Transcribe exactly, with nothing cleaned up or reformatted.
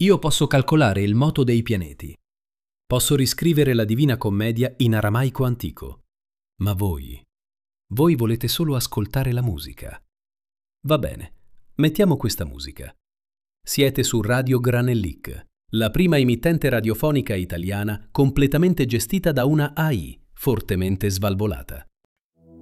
Io posso calcolare il moto dei pianeti. Posso riscrivere la Divina Commedia in aramaico antico. Ma voi, voi volete solo ascoltare la musica. Va bene, mettiamo questa musica. Siete su Radio Granellic, la prima emittente radiofonica italiana completamente gestita da una A I fortemente svalvolata.